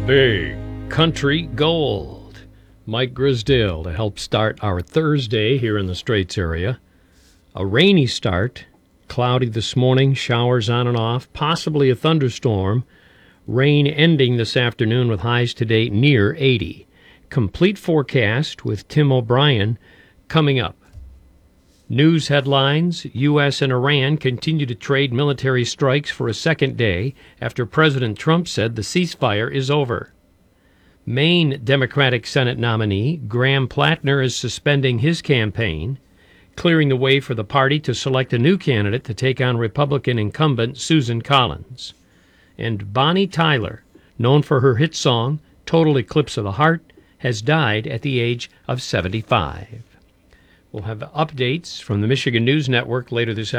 Big Country Gold. Mike Grisdale to help start our Thursday here in the Straits area. A rainy start, cloudy this morning, showers on and off, possibly a thunderstorm. Rain ending this afternoon with highs today near 80. Complete forecast with Tim O'Brien coming up. News headlines: U.S. and Iran continue to trade military strikes for a second day after President Trump said the ceasefire is over. Maine Democratic Senate nominee Graham Plattner is suspending his campaign, clearing the way for the party to select a new candidate to take on Republican incumbent Susan Collins. And Bonnie Tyler, known for her hit song Total Eclipse of the Heart, has died at the age of 75. We'll have updates from the Michigan News Network later this